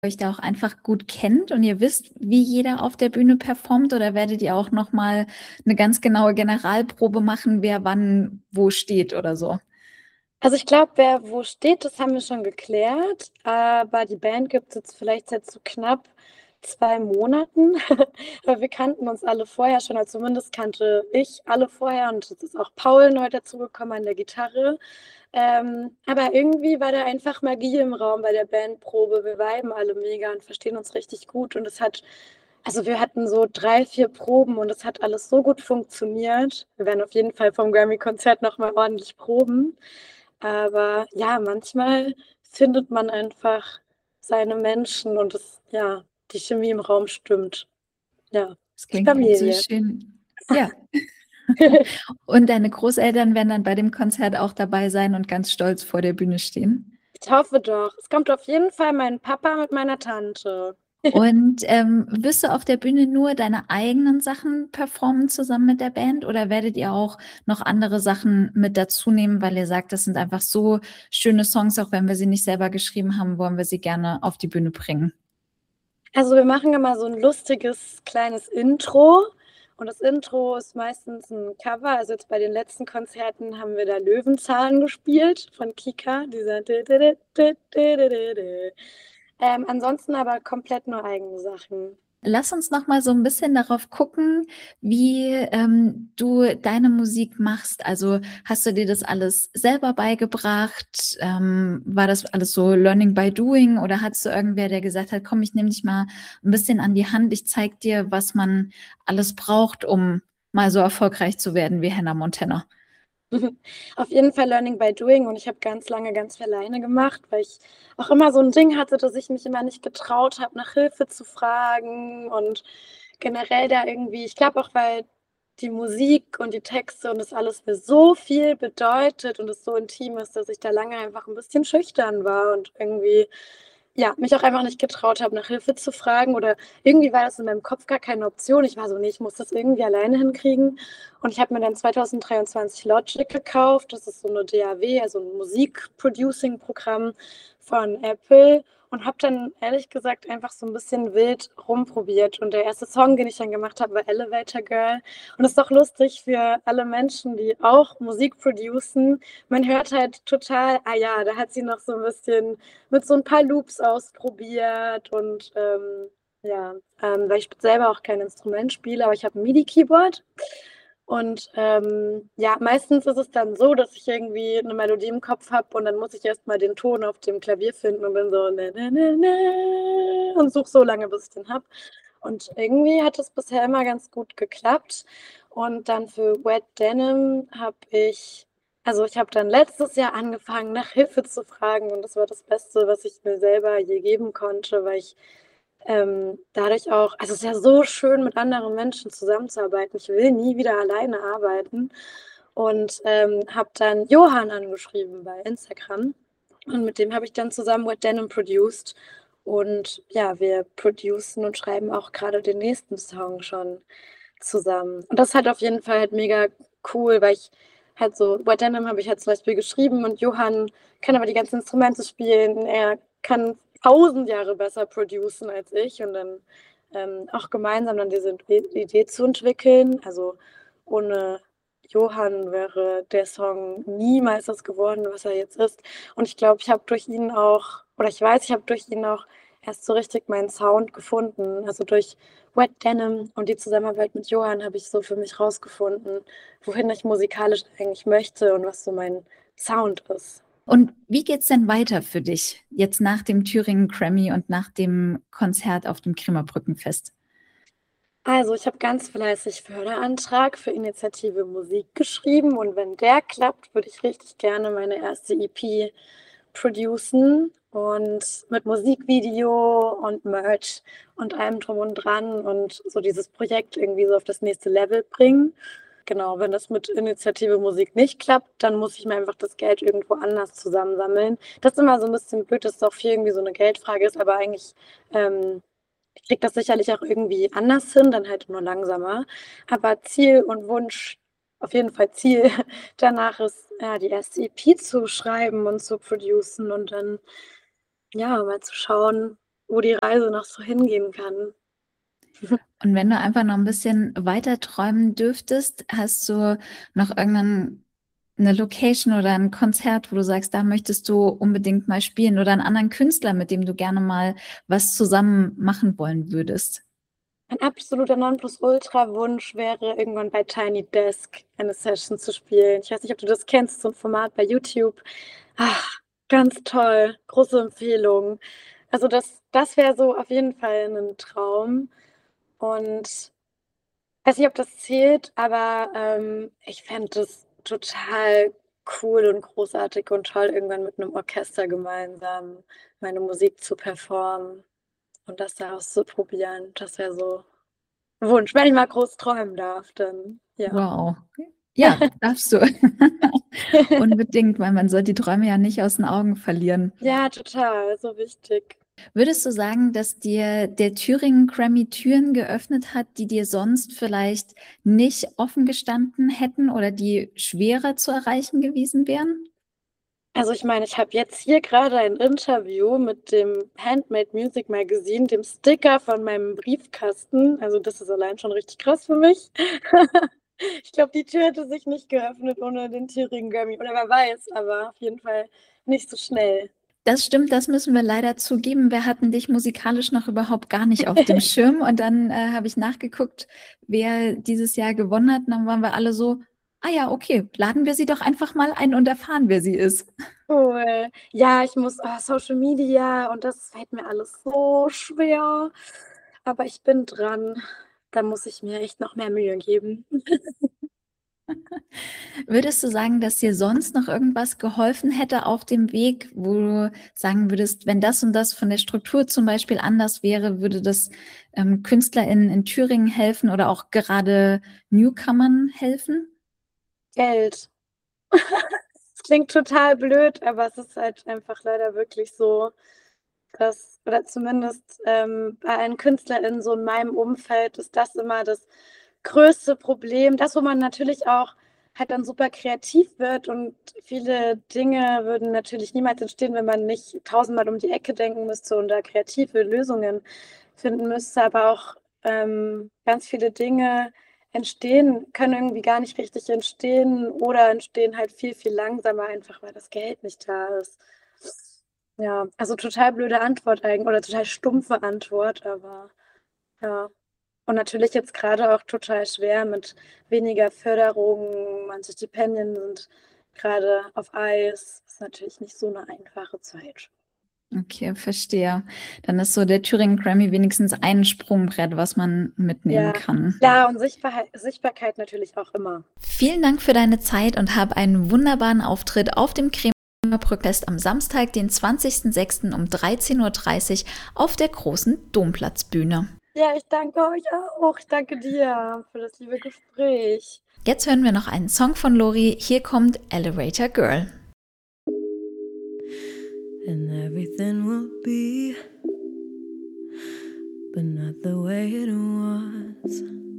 euch da auch einfach gut kennt und ihr wisst, wie jeder auf der Bühne performt, oder werdet ihr auch noch mal eine ganz genaue Generalprobe machen, wer wann wo steht oder so? Also ich glaube, wer wo steht, das haben wir schon geklärt. Aber die Band gibt es jetzt vielleicht seit so knapp 2 Monaten. Aber wir kannten uns alle vorher schon, also zumindest kannte ich alle vorher und jetzt ist auch Paul neu dazugekommen an der Gitarre. Aber irgendwie war da einfach Magie im Raum bei der Bandprobe. Wir viben alle mega und verstehen uns richtig gut. Und also wir hatten so 3, 4 Proben und es hat alles so gut funktioniert. Wir werden auf jeden Fall vom Grammy-Konzert nochmal ordentlich proben. Aber ja, manchmal findet man einfach seine Menschen und ja, die Chemie im Raum stimmt. Ja, Das die klingt ganz so Familie. schön. Ja. Und deine Großeltern werden dann bei dem Konzert auch dabei sein und ganz stolz vor der Bühne stehen? Ich hoffe doch. Es kommt auf jeden Fall mein Papa mit meiner Tante. Und wirst du auf der Bühne nur deine eigenen Sachen performen zusammen mit der Band, oder werdet ihr auch noch andere Sachen mit dazu nehmen, weil ihr sagt, das sind einfach so schöne Songs, auch wenn wir sie nicht selber geschrieben haben, wollen wir sie gerne auf die Bühne bringen? Also wir machen immer so ein lustiges kleines Intro. Und das Intro ist meistens ein Cover. Also jetzt bei den letzten Konzerten haben wir da Löwenzahn gespielt von Kika. Dieser. Ansonsten aber komplett nur eigene Sachen. Lass uns noch mal so ein bisschen darauf gucken, wie du deine Musik machst. Also hast du dir das alles selber beigebracht? War das alles so Learning by Doing, oder hattest du irgendwer, der gesagt hat, komm, ich nehme dich mal ein bisschen an die Hand, ich zeig dir, was man alles braucht, um mal so erfolgreich zu werden wie Hannah Montana? Auf jeden Fall Learning by Doing und ich habe ganz lange ganz viel alleine gemacht, weil ich auch immer so ein Ding hatte, dass ich mich immer nicht getraut habe, nach Hilfe zu fragen und generell da irgendwie, ich glaube auch, weil die Musik und die Texte und das alles mir so viel bedeutet und es so intim ist, dass ich da lange einfach ein bisschen schüchtern war und irgendwie ja, mich auch einfach nicht getraut habe, nach Hilfe zu fragen oder irgendwie war das in meinem Kopf gar keine Option. Ich war so: „Ne, ich muss das irgendwie alleine hinkriegen.“ Und ich habe mir dann 2023 Logic gekauft. Das ist so eine DAW, also ein Musik-Producing-Programm von Apple und habe dann ehrlich gesagt einfach so ein bisschen wild rumprobiert. Und der erste Song, den ich dann gemacht habe, war „Elevator Girl“. Und das ist doch lustig für alle Menschen, die auch Musik producen. Man hört halt total, ah ja, da hat sie noch so ein bisschen mit so ein paar Loops ausprobiert und ja, weil ich selber auch kein Instrument spiele, aber ich habe ein MIDI-Keyboard. Und ja, meistens ist es dann so, dass ich irgendwie eine Melodie im Kopf habe und dann muss ich erst mal den Ton auf dem Klavier finden und bin so ne, ne, ne, ne, und suche so lange, bis ich den habe. Und irgendwie hat es bisher immer ganz gut geklappt. Und dann für Wet Denim ich habe dann letztes Jahr angefangen, nach Hilfe zu fragen und das war das Beste, was ich mir selber je geben konnte, weil ich dadurch auch, also es ist ja so schön, mit anderen Menschen zusammenzuarbeiten. Ich will nie wieder alleine arbeiten und habe dann Johann angeschrieben bei Instagram und mit dem habe ich dann zusammen Wet Denim produced. Und ja, wir producen und schreiben auch gerade den nächsten Song schon zusammen. Und das ist halt auf jeden Fall halt mega cool, weil ich halt so, Wet Denim habe ich halt zum Beispiel geschrieben und Johann kann aber die ganzen Instrumente spielen. Er kann 1000 Jahre besser producen als ich und dann auch gemeinsam dann diese Idee zu entwickeln. Also ohne Johann wäre der Song niemals das geworden, was er jetzt ist. Und ich glaube, ich habe durch ihn auch, oder ich weiß, ich habe durch ihn auch erst so richtig meinen Sound gefunden. Also durch Wet Denim und die Zusammenarbeit mit Johann habe ich so für mich rausgefunden, wohin ich musikalisch eigentlich möchte und was so mein Sound ist. Und wie geht's denn weiter für dich jetzt nach dem Thüringen Grammy und nach dem Konzert auf dem Krimmerbrückenfest? Also, ich habe ganz fleißig Förderantrag für Initiative Musik geschrieben und wenn der klappt, würde ich richtig gerne meine erste EP producen und mit Musikvideo und Merch und allem drum und dran und so dieses Projekt irgendwie so auf das nächste Level bringen. Genau, wenn das mit Initiative Musik nicht klappt, dann muss ich mir einfach das Geld irgendwo anders zusammensammeln. Das ist immer so ein bisschen blöd, dass es auch viel irgendwie so eine Geldfrage ist, aber eigentlich ich kriege das sicherlich auch irgendwie anders hin, dann halt nur langsamer. Aber Ziel und Wunsch, auf jeden Fall Ziel danach ist, ja, die erste EP zu schreiben und zu producen und dann, ja, mal zu schauen, wo die Reise noch so hingehen kann. Und wenn du einfach noch ein bisschen weiter träumen dürftest, hast du noch irgendeine Location oder ein Konzert, wo du sagst, da möchtest du unbedingt mal spielen oder einen anderen Künstler, mit dem du gerne mal was zusammen machen wollen würdest? Ein absoluter Nonplusultra-Wunsch wäre, irgendwann bei Tiny Desk eine Session zu spielen. Ich weiß nicht, ob du das kennst, so 'n Format bei YouTube. Ach, ganz toll, große Empfehlung. Also, das wäre so auf jeden Fall 'nen Traum und weiß nicht, ob das zählt, aber, ich fände das total cool und großartig und toll, irgendwann mit 'nem Orchester gemeinsam meine Musik zu performen und das da auszuprobieren. Das wäre so 'n Wunsch. Wenn ich mal groß träumen darf, dann ja. Wow. Ja, darfst du. Unbedingt, weil man soll die Träume ja nicht aus den Augen verlieren. Ja, total, so wichtig. Würdest du sagen, dass dir der Thüringen Grammy Türen geöffnet hat, die dir sonst vielleicht nicht offen gestanden hätten oder die schwerer zu erreichen gewesen wären? Also, ich meine, ich habe jetzt hier grade ein Interview mit dem Handmade Music Magazine, dem Sticker von meinem Briefkasten. Also, das ist allein schon richtig krass für mich. Ich glaube, die Tür hätte sich nicht geöffnet ohne den Thüringen Grammy oder wer weiß, aber auf jeden Fall nicht so schnell. Das stimmt, das müssen wir leider zugeben. Wir hatten dich musikalisch noch überhaupt gar nicht auf dem Schirm und dann, habe ich nachgeguckt, wer dieses Jahr gewonnen hat und dann waren wir alle so: „Ah ja, okay, laden wir sie doch einfach mal ein und erfahren, wer sie ist.“ Cool. Ja, ich muss Social Media und das fällt mir alles so schwer, aber ich bin dran. Da muss ich mir echt noch mehr Mühe geben. Würdest du sagen, dass dir sonst noch irgendwas geholfen hätte auf dem Weg, wo du sagen würdest, wenn das und das von der Struktur zum Beispiel anders wäre, würde das, KünstlerInnen in Thüringen helfen oder auch gerade Newcomern helfen? Geld. Es klingt total blöd, aber es ist halt einfach leider wirklich so, dass oder zumindest, bei allen KünstlerInnen so in meinem Umfeld ist das immer das größte Problem. Das, wo man natürlich auch halt dann super kreativ wird und viele Dinge würden natürlich niemals entstehen, wenn man nicht tausendmal um die Ecke denken müsste und da kreative Lösungen finden müsste. Aber auch, ganz viele Dinge können irgendwie gar nicht richtig entstehen oder entstehen halt viel, viel langsamer, einfach weil das Geld nicht da ist. Ja, also total blöde Antwort oder total stumpfe Antwort, aber ja. Und natürlich jetzt grade auch total schwer mit weniger Förderung. Manche Stipendien sind grade auf Eis. Ist natürlich nicht so 'ne einfache Zeit. Okay, verstehe. Dann ist so der Thüringen Grammy wenigstens ein Sprungbrett, was man mitnehmen Ja, kann. klar und Sichtbarkeit natürlich auch immer. Vielen Dank für deine Zeit und hab einen wunderbaren Auftritt auf dem Kremer Protest am Samstag, den 20.06. um 13:30 auf der großen Domplatzbühne. Ja, ich danke euch auch. Ich danke dir für das liebe Gespräch. Jetzt hören wir noch einen Song von Lori. Hier kommt Elevator Girl. And everything will be, but not the way it was.